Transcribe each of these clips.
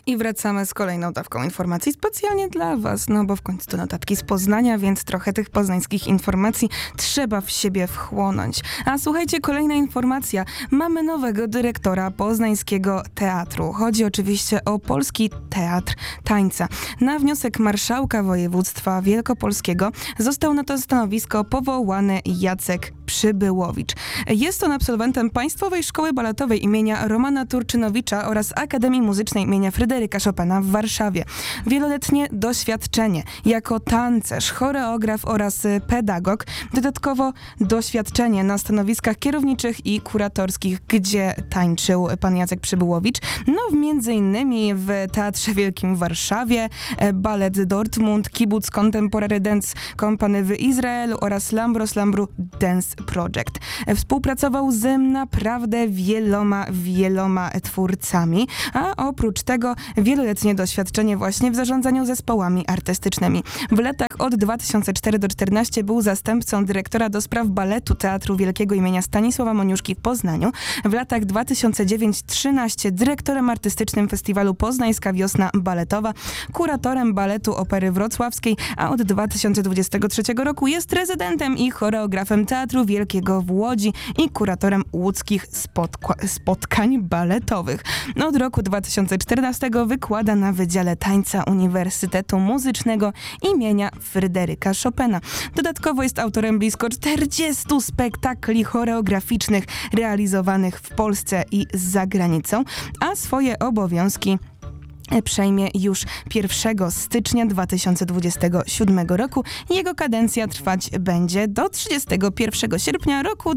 I wracamy z kolejną dawką informacji specjalnie dla was, no bo w końcu to notatki z Poznania, więc trochę tych poznańskich informacji trzeba w siebie wchłonąć. A słuchajcie, kolejna informacja. Mamy nowego dyrektora poznańskiego teatru. Chodzi oczywiście o Polski Teatr Tańca. Na wniosek marszałka województwa wielkopolskiego został na to stanowisko powołany Jacek Przybyłowicz. Jest on absolwentem Państwowej Szkoły Baletowej imienia Romana Turczynowicza oraz Akademii Muzycznej imienia Fryderyka Chopina w Warszawie. Wieloletnie doświadczenie jako tancerz, choreograf oraz pedagog. Dodatkowo doświadczenie na stanowiskach kierowniczych i kuratorskich, gdzie tańczył pan Jacek Przybyłowicz. No między innymi w Teatrze Wielkim w Warszawie, Ballet Dortmund, Kibbutz Contemporary Dance Company w Izraelu oraz Lambros Lambru Dance Project. Współpracował z naprawdę wieloma twórcami, a oprócz tego wieloletnie doświadczenie właśnie w zarządzaniu zespołami artystycznymi. W latach od 2004 do 2014 był zastępcą dyrektora do spraw baletu Teatru Wielkiego imienia Stanisława Moniuszki w Poznaniu. W latach 2009-2013 dyrektorem artystycznym Festiwalu Poznańska Wiosna Baletowa, kuratorem Baletu Opery Wrocławskiej, a od 2023 roku jest rezydentem i choreografem Teatru Wielkiego w Łodzi i kuratorem łódzkich spotkań baletowych. Od roku 2014 wykłada na Wydziale Tańca Uniwersytetu Muzycznego imienia Fryderyka Chopina. Dodatkowo jest autorem blisko 40 spektakli choreograficznych realizowanych w Polsce i za granicą, a swoje obowiązki przejmie już 1 stycznia 2027 roku. Jego kadencja trwać będzie do 31 sierpnia roku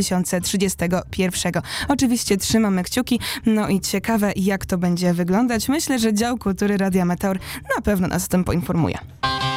2031. Oczywiście trzymamy kciuki, no i ciekawe jak to będzie wyglądać. Myślę, że dział kultury Radia Meteor na pewno nas o tym poinformuje.